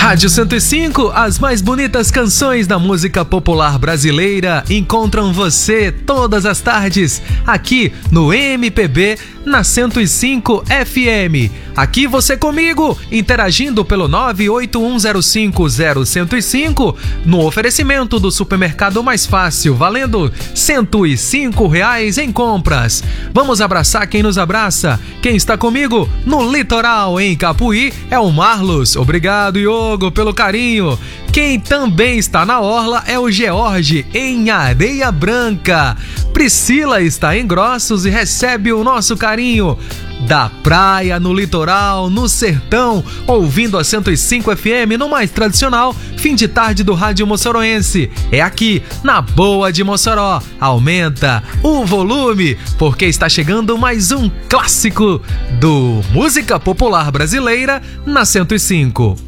Rádio 105, as mais bonitas canções da música popular brasileira encontram você todas as tardes aqui no MPB na 105 FM. Aqui você comigo, interagindo pelo 981050105 no oferecimento do supermercado mais fácil, valendo R$105 em compras. Vamos abraçar quem nos abraça. Quem está comigo no litoral em Capuí é o Marlos. Obrigado, Iogo, pelo carinho. Quem também está na orla é o George, em Areia Branca. Priscila está em Grossos e recebe o nosso carinho da praia, no litoral, no sertão, ouvindo a 105 FM no mais tradicional fim de tarde do rádio moçoroense. É aqui, na Boa de Mossoró. Aumenta o volume, porque está chegando mais um clássico do música popular brasileira na 105.